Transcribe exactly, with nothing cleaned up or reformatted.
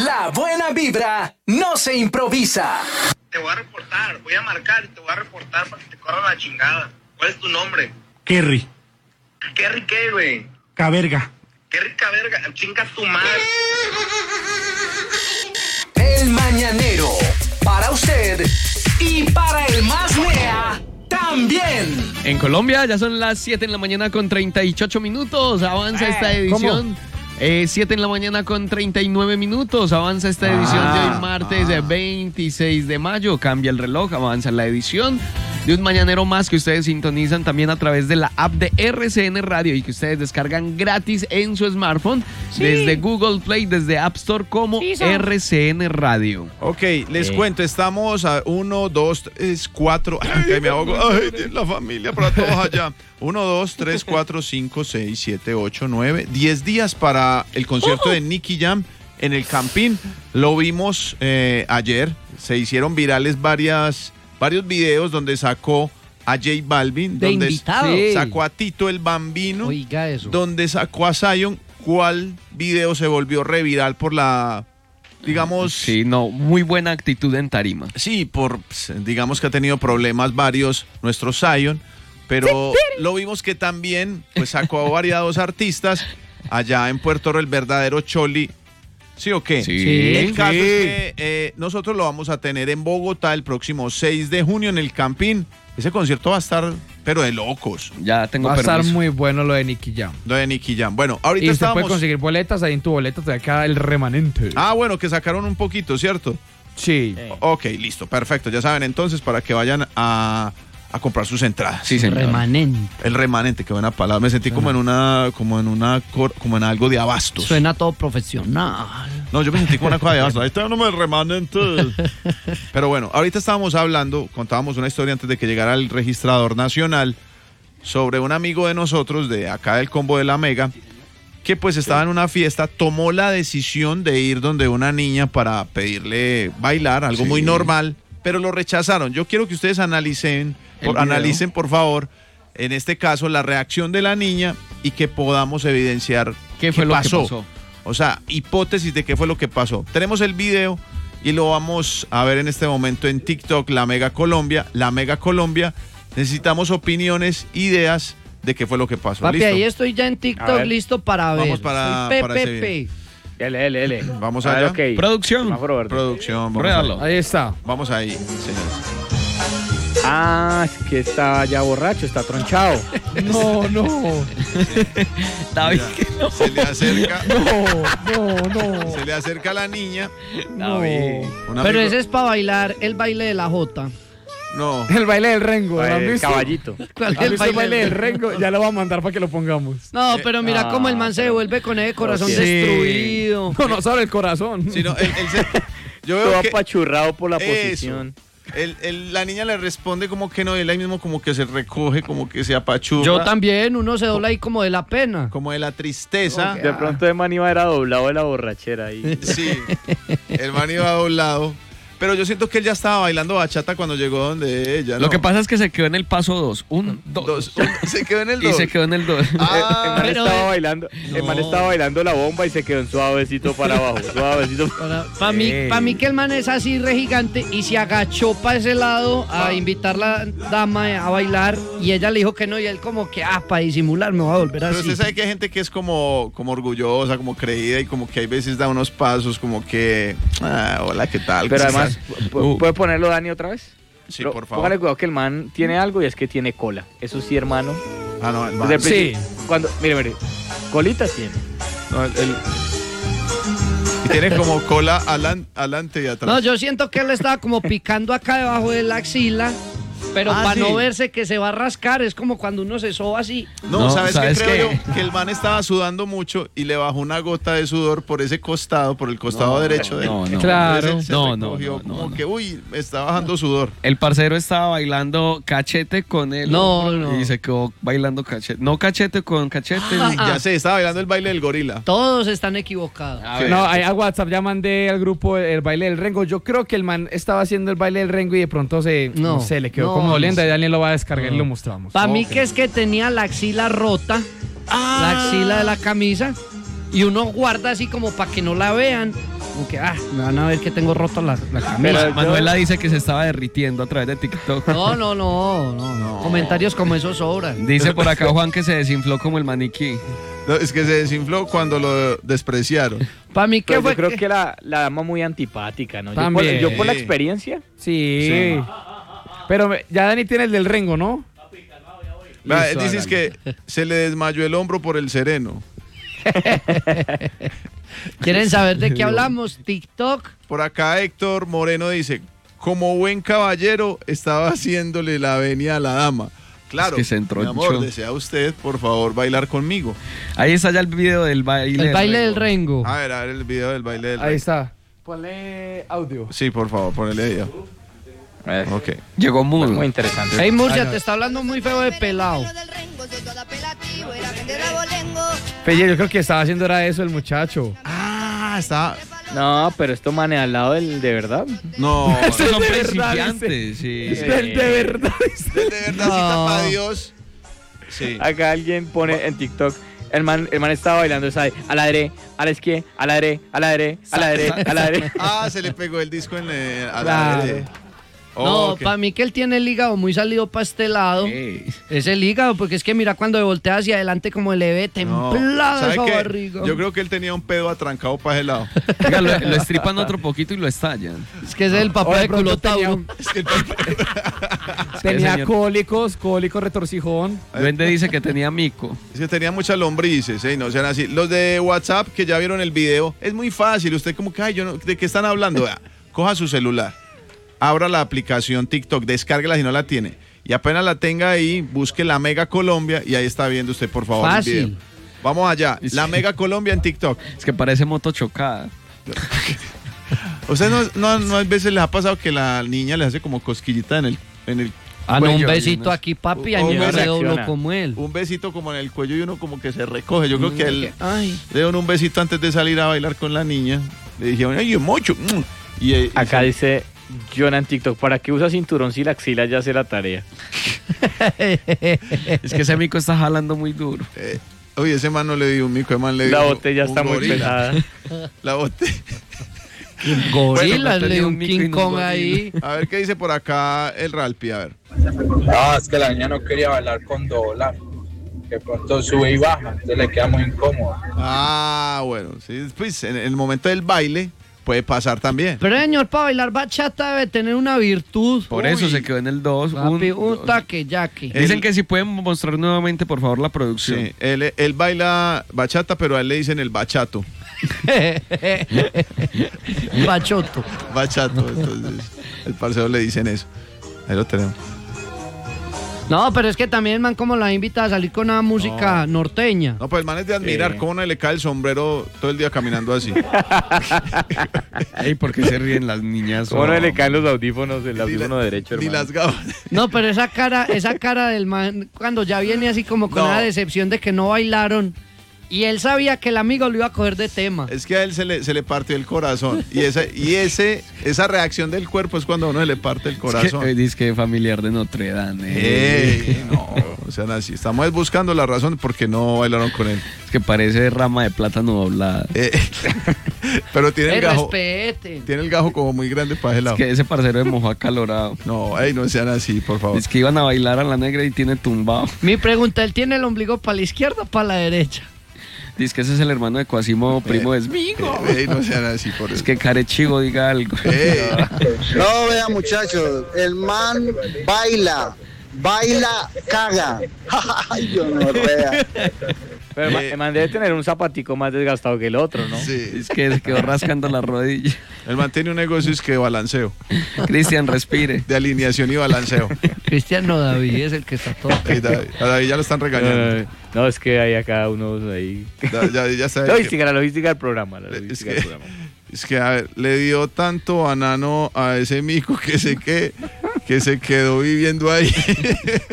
La buena vibra no se improvisa. Te voy a reportar, voy a marcar y te voy a reportar para que te corran la chingada. ¿Cuál es tu nombre? Kerry. ¿Kerry qué, güey? Caverga. Kerry Caverga, chinga tu madre. El Mañanero, para usted y para el más mea también. En Colombia ya son las siete en la mañana con treinta y ocho minutos. Avanza esta edición. Eh, siete en la mañana con treinta y nueve minutos. Avanza esta edición ah, de hoy martes ah. veintiséis de mayo. Cambia el reloj, avanza la edición de un mañanero más que ustedes sintonizan también a través de la app de R C N Radio y que ustedes descargan gratis en su smartphone sí. desde Google Play, desde App Store como sí, R C N Radio. Ok, les eh. cuento, estamos a uno, dos, tres, cuatro. Ay, me ahogo. Ay, la familia para todos allá. uno, dos, tres, cuatro, cinco, seis, siete, ocho, nueve, diez días para el concierto uh-huh. de Nicky Jam en el Campín. Lo vimos eh, ayer. Se hicieron virales varias, varios videos donde sacó a J Balvin, de donde invitado. sacó a Tito el Bambino, Oiga eso. donde sacó a Zion. ¿Cuál video se volvió reviral por la, digamos... Sí, no, muy buena actitud en tarima. Sí, por, digamos que ha tenido problemas varios nuestro Zion. Pero lo vimos que también pues sacó a variados artistas allá en Puerto Rico, el verdadero Choli. ¿Sí o qué? Sí. El caso sí. es que eh, nosotros lo vamos a tener en Bogotá el próximo seis de junio en el Campín. Ese concierto va a estar, pero de locos. Ya tengo Va a permiso. estar muy bueno lo de Nicky Jam. Lo de Nicky Jam. Bueno, ahorita y usted estábamos... puede conseguir boletas, ahí en tu boleta te queda el remanente. Ah, bueno, que sacaron un poquito, ¿cierto? Sí. Eh. Ok, listo, perfecto. Ya saben entonces para que vayan a... a comprar sus entradas. Sí, señor. Remanente. El remanente, qué buena palabra. Me sentí como en una, como en una, como en algo de abastos. Suena todo profesional. No, yo me sentí como una cosa de abastos. Ahí está uno el remanente. Pero bueno, ahorita estábamos hablando, contábamos una historia antes de que llegara el registrador nacional sobre un amigo de nosotros, de acá del Combo de la Mega, que pues estaba en una fiesta, tomó la decisión de ir donde una niña para pedirle bailar, algo sí. muy normal, pero lo rechazaron. Yo quiero que ustedes analicen, por, analicen por favor, en este caso, la reacción de la niña y que podamos evidenciar qué fue qué lo pasó. que pasó. O sea, hipótesis de qué fue lo que pasó. Tenemos el video y lo vamos a ver en este momento en TikTok, La Mega Colombia. La Mega Colombia, necesitamos opiniones, ideas de qué fue lo que pasó. Papi, ¿Listo? ahí estoy ya en TikTok listo para ver. Vamos para, Soy para ese video. L, L, L. Vamos allá. Okay. Producción. Producción. Réalo. Ahí está. Vamos ahí, señores. Ah, es que está ya borracho, está tronchado. No, no. David, no. Se le acerca. No, no, no. Se le acerca a la niña. David. No. Pero ese es para bailar el baile de la Jota. No. El baile del Rengo. ¿Lo el caballito. ¿Cuál es el baile, baile del Rengo? Ya lo voy a mandar para que lo pongamos. No, pero mira ah, cómo el man se devuelve con ese corazón sí. destruido. No, no sabe el corazón. Sí, no, él, él se, yo veo todo que, apachurrado por la eso. posición. El, el, la niña le responde como que no, él ahí mismo como que se recoge, como que se apachurra. Yo también, uno se dobla ahí como de la pena. Como de la tristeza. Okay. De pronto el man iba era doblado de la borrachera ahí. Sí, el man iba doblado. Pero yo siento que él ya estaba bailando bachata cuando llegó donde ella, ¿no? Lo que pasa es que se quedó en el paso dos. Un, dos. dos un, se quedó en el dos. Y se quedó en el dos. Ah, el man pero estaba eh, bailando, no. el man estaba bailando la bomba y se quedó en suavecito para abajo, suavecito. Para, para mí, para mí que el man es así re gigante y se agachó para ese lado a ah. invitar a la dama a bailar y ella le dijo que no y él como que ah, para disimular me va a volver así. Pero usted sabe que hay gente que es como, como orgullosa, como creída y como que hay veces da unos pasos como que ah, hola, ¿qué tal? Pero además uh. ¿puede ponerlo Dani otra vez? Sí, Pero, por favor. Póngale cuidado que el man tiene algo y es que tiene cola. Eso sí, hermano. Ah, no, el man. Sí. Cuando, mire, mire. Colita tiene. No, el, el... Y tiene como cola adelante y atrás. No, yo siento que él estaba como picando acá debajo de la axila. Pero ah, para sí. no verse que se va a rascar, es como cuando uno se soba así. No, no ¿sabes, ¿sabes qué creo qué? yo? Que el man estaba sudando mucho y le bajó una gota de sudor por ese costado, por el costado no, derecho de él. No, no. Claro. Se no, recogió no, no, como no. que, uy, me está bajando sudor. El parcero estaba bailando cachete con él. No, no. Y se quedó bailando cachete. No cachete con cachete. Ah, ya sé, estaba bailando el baile del gorila. Todos están equivocados. A no, a WhatsApp ya mandé al grupo el baile del Rengo. Yo creo que el man estaba haciendo el baile del Rengo y de pronto se, no, no sé, le quedó no, como doliendo no. y Daniel lo va a descargar no. y lo mostramos. Para okay. mí que es que tenía la axila rota, ah. la axila de la camisa, y uno guarda así como para que no la vean. como que, ah, me van a ver que tengo roto la, la camisa. Pero Manuela dice que se estaba derritiendo a través de TikTok. No, no, no, no, no. Comentarios como esos sobran. Dice por acá Juan que se desinfló como el maniquí. No, es que se desinfló cuando lo despreciaron. Para mí, ¿qué Pero fue? yo creo que- que la, la dama muy antipática, ¿no? Yo por, También. yo por la experiencia. Sí. Sí. Pero me- ya Dani tiene el del Rengo, ¿no? Va, Listo, dices hágale. que se le desmayó el hombro por el sereno. ¿Quieren saber de qué hablamos? TikTok. Por acá Héctor Moreno dice, como buen caballero estaba haciéndole la venia a la dama. Claro, Es que se mi entronchó. amor, desea usted, por favor, bailar conmigo. Ahí está ya el video del baile. El baile del Rengo. A ver, a ver el video del baile del Ahí rey. está. Ponle audio. Sí, por favor, ponele ahí. Ok. Llegó mudo. Muy interesante. Hey, Murcia, te está hablando muy feo de pelado. Pelle, yo creo que estaba haciendo era eso el muchacho. Ah, está... No, pero esto mane al lado del de verdad. No, Estos son de verdad, principiantes, sí. Sí. De, de verdad. de verdad, No. para Dios. Sí. Acá alguien pone en TikTok. El man, el man estaba bailando esa de a la derecha, a la izquierda, a la derecha, a la derecha, a la derecha, a la derecha. Ah, se le pegó el disco en eh, a la Claro. de- No, Ok. para mí que él tiene el hígado muy salido para este lado. Ey. Es el hígado, porque es que mira cuando voltea hacia adelante como le ve No. templada ¿Sabe esa qué? barriga. Yo creo que él tenía un pedo atrancado para ese lado. Oiga, lo, lo estripan otro poquito y lo estallan. Es que ese es el papá O de de pronto Culotauro. Tenía señor. cólicos, cólico retorcijón. Duende dice que tenía mico. Es que tenía muchas lombrices, ¿eh? No sean así. Los de WhatsApp que ya vieron el video, es muy fácil. Usted como que, ay, yo no, ¿de qué están hablando? Vea, coja su celular, abra la aplicación TikTok, descárguela si no la tiene. Y apenas la tenga ahí, busque la Mega Colombia y ahí está viendo usted, por favor, Fácil. el video. Vamos allá, la Mega Colombia en TikTok. Es que parece moto chocada. ¿Usted no, no, no a veces les ha pasado que la niña le hace como cosquillita en el, en el Ah, no, un Cuello, besito unas- aquí, papi, o- a o mí me me redoblo reacciona. como él. un besito como en el cuello y uno como que se recoge? Yo creo que él Ay. le dieron un besito antes de salir a bailar con la niña. Le dijeron, ay, mucho. Y, y Acá se- dice Jonah en TikTok, ¿para qué usa cinturón si la axila ya hace la tarea? Es que ese mico está jalando muy duro. eh, oye, ese man no le dio un mico, ese man le dio La botella un está muy gorila. pesada. La botella. Gorila, Bueno, le dio un un mico y King un Kong gorila. ahí. A ver qué dice por acá el Ralpi, a ver. No, es que la niña no quería bailar con dólar. Que pronto sube y baja, entonces le queda muy incómodo. Ah, bueno, sí, pues en el momento del baile puede pasar también. Pero señor, para bailar bachata debe tener una virtud. Por eso se quedó en el dos. Papi, un taque, yaque. Dicen que si pueden mostrar nuevamente, por favor, la producción. Sí, él, él baila bachata, pero a él le dicen el bachato. Bachoto. Bachato, entonces el parcero le dicen eso. Ahí lo tenemos. No, pero es que también el man como la invita a salir con una música norteña. No, pues el man es de admirar Sí. cómo no le cae el sombrero todo el día caminando así. Ey, ¿por qué se ríen las niñas? ¿Cómo no Oh. le caen los audífonos, el Ni audífono la- derecho, Ni hermano? las gafas. No, pero esa cara, esa cara del man, cuando ya viene así como con No. una decepción de que no bailaron, y él sabía que el amigo lo iba a coger de tema. Es que a él se le, se le partió el corazón. Y, esa, y ese, esa reacción del cuerpo es cuando a uno se le parte el corazón. Es que, dice que familiar de Notre Dame. Ey, no, o sea, así. Estamos buscando la razón porque no bailaron con él. Es que parece rama de plátano doblada. Eh, pero tiene ¡Ey, el gajo. respete! Tiene el gajo como muy grande para ese Es lado. que ese parcero de mojo acalorado. No, ey, no sean así, por favor. Es que iban a bailar a la negra y tiene tumbado. Mi pregunta, ¿él tiene el ombligo para la izquierda o para la derecha? Dice que ese es el hermano de Quasimodo, primo de Smigo. Ey, no sean así, por eso. Es que Carechigo diga algo. Ey, No, vea muchachos, el man baila, baila, caga. Ay, yo no vea. Pero el man- el man debe tener un zapatico más desgastado que el otro, ¿no? sí. Es que se quedó rascando la rodilla. Él mantiene un negocio es que de balanceo, Cristian, respire. de alineación y balanceo. Cristiano David es el que está todo. Ey, David, a David ya lo están regañando. Eh, no, es que hay acá unos ahí. Ya, ya, ya está. Logística, la logística del programa. La Es logística que, del programa. es que, a ver, le dio tanto banano a ese mico que se, que, que se quedó viviendo ahí.